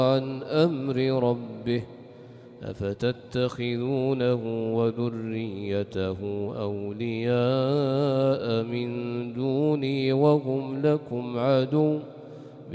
عن أمر ربه أفتتخذونه وذريته أولياء من دوني وهم لكم عدو